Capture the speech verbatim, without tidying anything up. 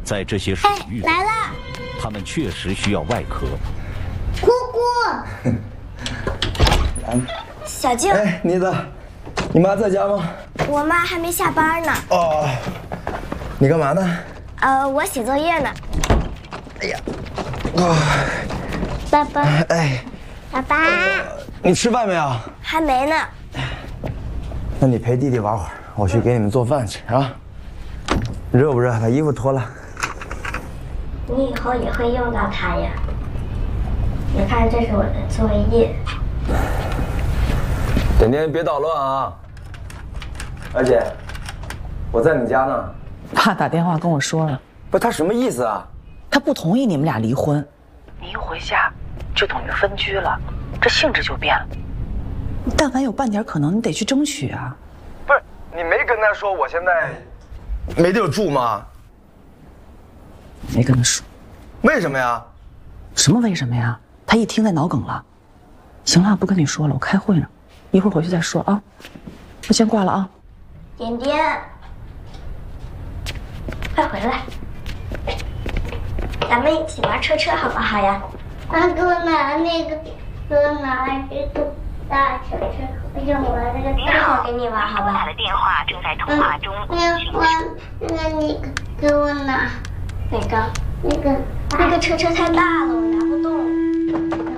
在这些水域， 来了， 它们确实需要外壳。 姑姑，小静， 哎，妮子，你妈在家吗？ 我妈还没下班呢。 哦，你干嘛呢？ 呃，我写作业呢。 哎呀，啊， 爸爸， 哎， 爸爸， 你吃饭没有？ 还没呢。 那你陪弟弟玩会儿，我去给你们做饭去啊。热不热？把衣服脱了。 你以后也会用到它呀。你看，这是我的作业。 点点别捣乱啊！二姐，我在你家呢。 爸打电话跟我说了， 不是他什么意思啊？ 他不同意你们俩离婚。你一回家，就等于分居了，这性质就变了。但凡有半点可能，你得去争取啊。 不是你没跟他说我现在没地儿住吗？ 没跟他说。 为什么呀？ 什么为什么呀？他一听在脑梗了。行了，不跟你说了，我开会呢，一会儿回去再说啊。我先挂了啊。 点点，快回来，咱们一起玩车车好不好呀？妈，给我拿那个，给我拿这个大车车，我想玩那个大。一会儿给你玩好吧？ 打的电话正在通话中。 那我，那你给我拿哪个？那个那个车车太大了，我拿不动。